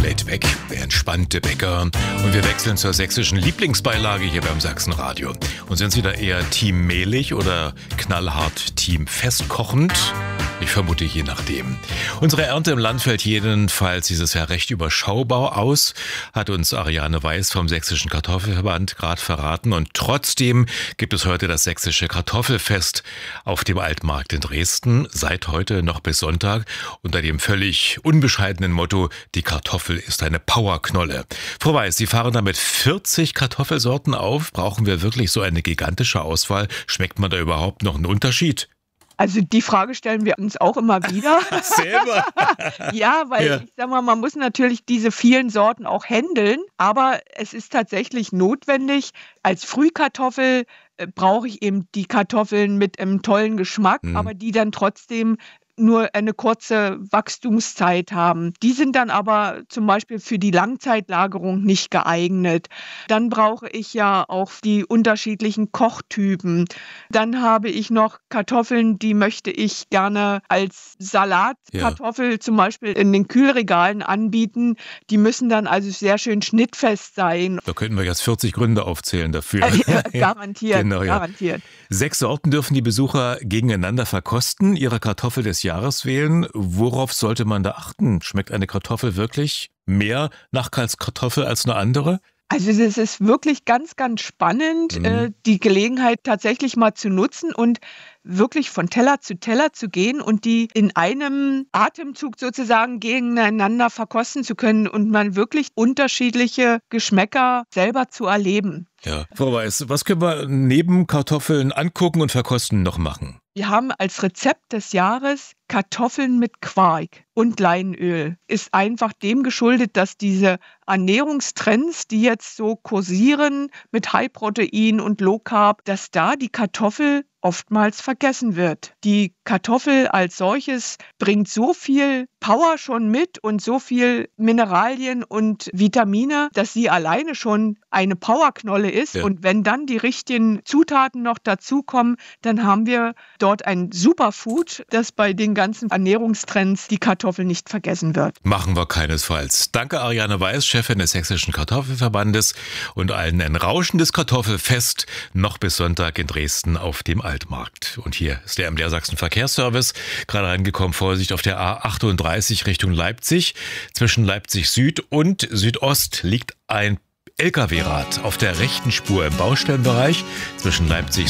laid back, der entspannte Bäcker. Und wir wechseln zur sächsischen Lieblingsbeilage hier beim Sachsenradio. Und sind Sie da eher Team mehlig oder knallhart Team festkochend? Ich vermute je nachdem. Unsere Ernte im Land fällt jedenfalls dieses Jahr recht überschaubar aus, hat uns Ariane Weiß vom Sächsischen Kartoffelverband gerade verraten. Und trotzdem gibt es heute das Sächsische Kartoffelfest auf dem Altmarkt in Dresden, seit heute noch bis Sonntag, unter dem völlig unbescheidenen Motto, die Kartoffel ist eine Powerknolle. Frau Weiß, Sie fahren damit 40 Kartoffelsorten auf. Brauchen wir wirklich so eine gigantische Auswahl? Schmeckt man da überhaupt noch einen Unterschied? Also die Frage stellen wir uns auch immer wieder. Selber? Ja, weil ich sag mal, man muss natürlich diese vielen Sorten auch handeln, aber es ist tatsächlich notwendig. Als Frühkartoffel brauche ich eben die Kartoffeln mit einem tollen Geschmack, aber die dann trotzdem nur eine kurze Wachstumszeit haben. Die sind dann aber zum Beispiel für die Langzeitlagerung nicht geeignet. Dann brauche ich ja auch die unterschiedlichen Kochtypen. Dann habe ich noch Kartoffeln, die möchte ich gerne als Salatkartoffel zum Beispiel in den Kühlregalen anbieten. Die müssen dann also sehr schön schnittfest sein. Da könnten wir jetzt 40 Gründe aufzählen dafür. Garantiert, Genau, garantiert. 6 Sorten dürfen die Besucher gegeneinander verkosten, ihre Kartoffel des Jahres wählen. Worauf sollte man da achten? Schmeckt eine Kartoffel wirklich mehr nach Kartoffel als eine andere? Also das ist wirklich ganz, ganz spannend, die Gelegenheit tatsächlich mal zu nutzen und wirklich von Teller zu gehen und die in einem Atemzug sozusagen gegeneinander verkosten zu können und man wirklich unterschiedliche Geschmäcker selber zu erleben. Ja, Frau Weiß, was können wir neben Kartoffeln angucken und verkosten noch machen? Wir haben als Rezept des Jahres Kartoffeln mit Quark und Leinöl. Ist einfach dem geschuldet, dass diese Ernährungstrends, die jetzt so kursieren mit High Protein und Low Carb, dass da die Kartoffel oftmals vergessen wird. Die Kartoffel als solches bringt so viel Power schon mit und so viel Mineralien und Vitamine, dass sie alleine schon eine Powerknolle ist. Ja. Und wenn dann die richtigen Zutaten noch dazukommen, dann haben wir dort ein Superfood, das bei den ganzen Ernährungstrends die Kartoffel nicht vergessen wird. Machen wir keinesfalls. Danke Ariane Weiß, Chefin des Sächsischen Kartoffelverbandes, und allen ein rauschendes Kartoffelfest noch bis Sonntag in Dresden auf dem Altmarkt. Und hier ist der MDR Sachsen Verkehrsservice. Gerade reingekommen, Vorsicht auf der A38 Richtung Leipzig. Zwischen Leipzig Süd und Südost liegt ein LKW-Rad auf der rechten Spur im Baustellenbereich. Zwischen Leipzig